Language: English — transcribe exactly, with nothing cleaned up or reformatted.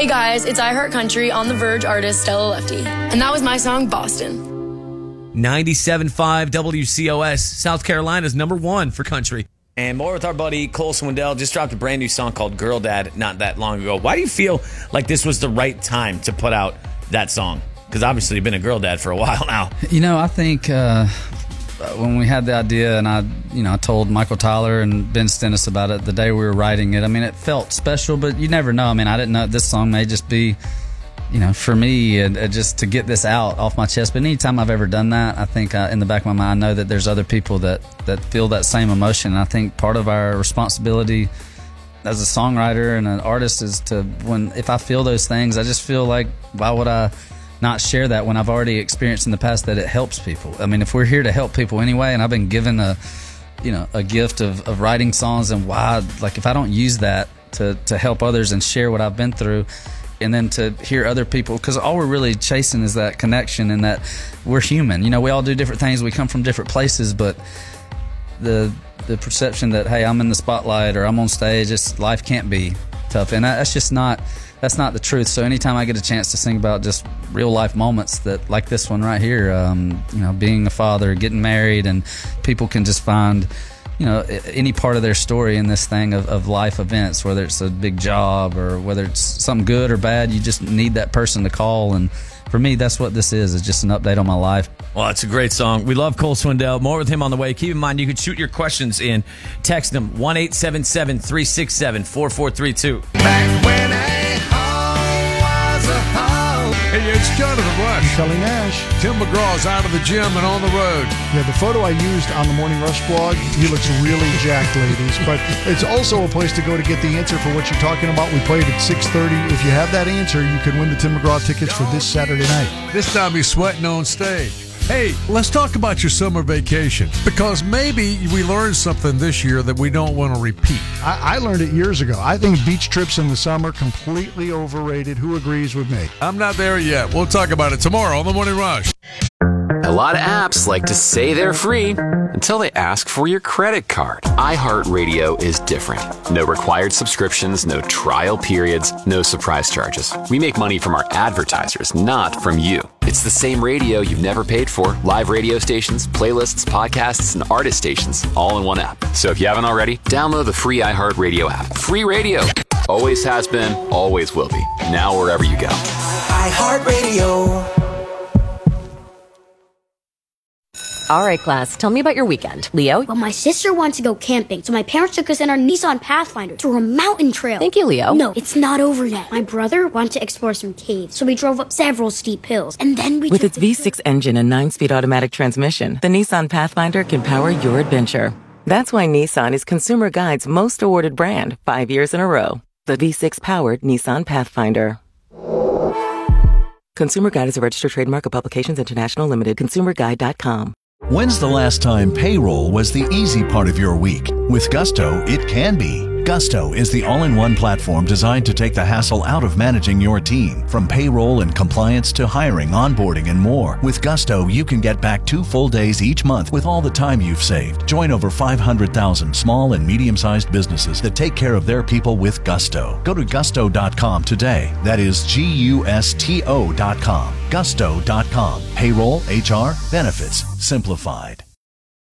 Hey guys, it's I Heart Country on The Verge artist Stella Lefty. And that was my song, Boston. ninety-seven point five W C O S, South Carolina's number one for country. And more with our buddy Cole Swindell. Just dropped a brand new song called Girl Dad not that long ago. Why do you feel like this was the right time to put out that song? Because obviously you've been a girl dad for a while now. You know, I think uh, when we had the idea and I, you know, I told Michael Tyler and Ben Stennis about it the day we were writing it, I mean, it felt special, but you never know. I mean, I didn't know this song may just be, you know, for me and uh, just to get this out off my chest. But anytime I've ever done that, I think uh, in the back of my mind, I know that there's other people that, that feel that same emotion. And I think part of our responsibility as a songwriter and an artist is to, when if I feel those things, I just feel like, why would I not share that when I've already experienced in the past that it helps people? I mean, if we're here to help people anyway, and I've been given a, you know, a gift of, of writing songs, and why, like, if I don't use that to, to help others and share what I've been through, and then to hear other people, because all we're really chasing is that connection and that we're human. You know, we all do different things. We come from different places, but the the perception that, hey, I'm in the spotlight or I'm on stage, it's, life can't be tough. And that's just not, that's not the truth. So anytime I get a chance to sing about just real life moments that, like this one right here, um, you know, being a father, getting married, and people can just find, you know, any part of their story in this thing of, of life events, whether it's a big job or whether it's something good or bad, you just need that person to call. And for me, that's what this is, is just an update on my life. Well, it's a great song. We love Cole Swindell. More with him on the way. Keep in mind, you can shoot your questions in. Text him, one eight seven seven, three six seven, four four three two. Back when a home was a home. Hey, it's Jonathan Rush. Kelly Nash. Tim McGraw's out of the gym and on the road. Yeah, the photo I used on the Morning Rush blog, he looks really jacked, ladies. But it's also a place to go to get the answer for what you're talking about. We played at six thirty. If you have that answer, you can win the Tim McGraw tickets for this Saturday night. This time he's sweating on stage. Hey, let's talk about your summer vacation, because maybe we learned something this year that we don't want to repeat. I, I learned it years ago. I think beach trips in the summer completely overrated. Who agrees with me? I'm not there yet. We'll talk about it tomorrow on The Morning Rush. A lot of apps like to say they're free until they ask for your credit card. iHeartRadio is different. No required subscriptions, no trial periods, no surprise charges. We make money from our advertisers, not from you. It's the same radio you've never paid for. Live radio stations, playlists, podcasts, and artist stations, all in one app. So if you haven't already, download the free iHeartRadio app. Free radio. Always has been, always will be. Now wherever you go. iHeartRadio. All right, class, tell me about your weekend. Leo? Well, my sister wanted to go camping, so my parents took us in our Nissan Pathfinder to a mountain trail. Thank you, Leo. No, it's not over yet. My brother wanted to explore some caves, so we drove up several steep hills, and then we With took its V six engine and nine-speed automatic transmission, the Nissan Pathfinder can power your adventure. That's why Nissan is Consumer Guide's most awarded brand, five years in a row. The V six-powered Nissan Pathfinder. Consumer Guide is a registered trademark of Publications International Limited. consumer guide dot com. When's the last time payroll was the easy part of your week? With Gusto, it can be. Gusto is the all-in-one platform designed to take the hassle out of managing your team. From payroll and compliance to hiring, onboarding, and more. With Gusto, you can get back two full days each month with all the time you've saved. Join over five hundred thousand small and medium-sized businesses that take care of their people with Gusto. Go to gusto dot com today. That is G U S T O dot com. gusto dot com. Payroll, H R, benefits, simplified.